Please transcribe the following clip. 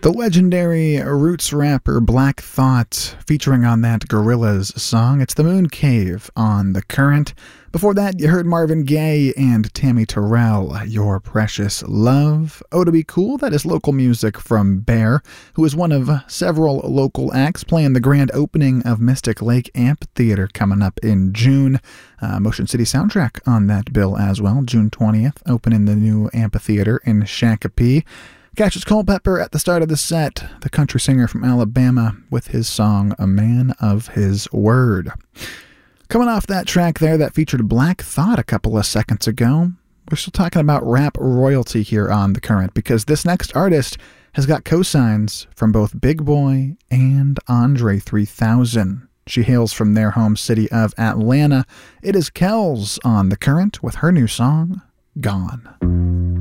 The legendary roots rapper Black Thought featuring on that Gorillaz song. It's The Moon Cave on The Current. Before that, you heard Marvin Gaye and Tammy Terrell, Your Precious Love. Oh, to be cool, that is local music from Bear, who is one of several local acts playing the grand opening of Mystic Lake Amphitheater coming up in June. Motion City soundtrack on that bill as well, June 20th, opening the new amphitheater in Shakopee. Cassius Culpepper at the start of the set, the country singer from Alabama, with his song A Man of His Word. Coming off that track there that featured Black Thought a couple of seconds ago, we're still talking about rap royalty here on The Current, because this next artist has got cosigns from both Big Boi and Andre 3000. She hails from their home city of Atlanta. It is Kells on The Current with her new song, Gone.